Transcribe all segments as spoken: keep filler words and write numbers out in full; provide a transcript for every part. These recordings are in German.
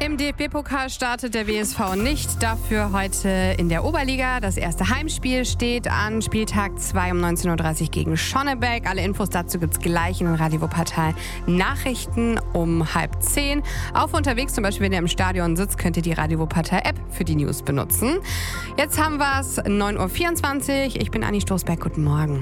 Im D F B-Pokal startet der W S V nicht, dafür heute in der Oberliga. Das erste Heimspiel steht an, Spieltag zwei um neunzehn Uhr dreißig gegen Schonnebeck. Alle Infos dazu gibt's gleich in den Radio Wuppertal Nachrichten um halb zehn. Auf unterwegs, zum Beispiel wenn ihr im Stadion sitzt, könnt ihr die Radio Wuppertal App für die News benutzen. Jetzt haben wir's, neun Uhr vierundzwanzig. Ich bin Anni Stoßberg, guten Morgen.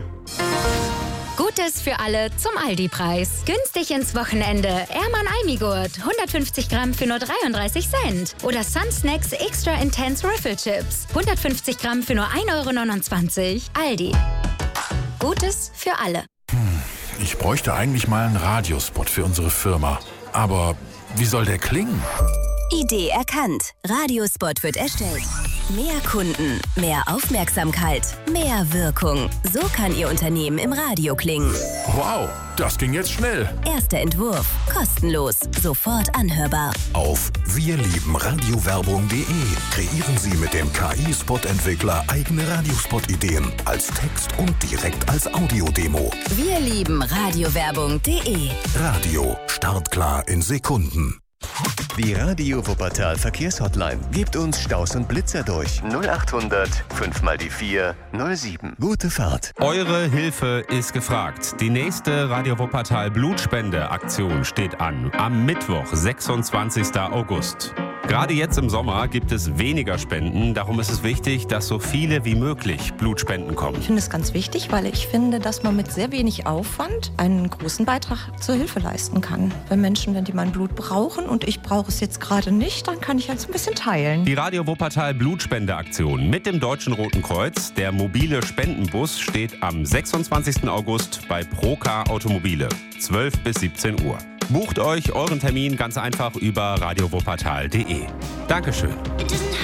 Gutes für alle zum Aldi-Preis. Günstig ins Wochenende. Erman Almigurt. hundertfünfzig Gramm für nur dreiunddreißig Cent. Oder Sun Snacks Extra Intense Riffle Chips. hundertfünfzig Gramm für nur ein Euro neunundzwanzig. Aldi. Gutes für alle. Hm, ich bräuchte eigentlich mal einen Radiospot für unsere Firma. Aber wie soll der klingen? Idee erkannt. Radiospot wird erstellt. Mehr Kunden, mehr Aufmerksamkeit, mehr Wirkung. So kann Ihr Unternehmen im Radio klingen. Wow, das ging jetzt schnell. Erster Entwurf. Kostenlos. Sofort anhörbar. Auf wir lieben radiowerbung punkt de kreieren Sie mit dem K I-Spot-Entwickler eigene Radiospot-Ideen als Text und direkt als Audiodemo. Wir lieben radiowerbung punkt de. Radio. Startklar in Sekunden. Die Radio Wuppertal Verkehrshotline. Gebt uns Staus und Blitzer durch. null achthundert fünf mal die vier null sieben. Gute Fahrt. Eure Hilfe ist gefragt. Die nächste Radio Wuppertal Blutspende-Aktion steht an. Am Mittwoch, sechsundzwanzigsten August. Gerade jetzt im Sommer gibt es weniger Spenden. Darum ist es wichtig, dass so viele wie möglich Blutspenden kommen. Ich finde es ganz wichtig, weil ich finde, dass man mit sehr wenig Aufwand einen großen Beitrag zur Hilfe leisten kann. Wenn Menschen, wenn die mein Blut brauchen und ich brauche es jetzt gerade nicht, dann kann ich jetzt ein bisschen teilen. Die Radio Wuppertal Blutspende-Aktion mit dem Deutschen Roten Kreuz, der mobile Spendenbus, steht am sechsundzwanzigsten August bei Procar Automobile, zwölf bis siebzehn Uhr. Bucht euch euren Termin ganz einfach über radio wuppertal punkt de. Dankeschön.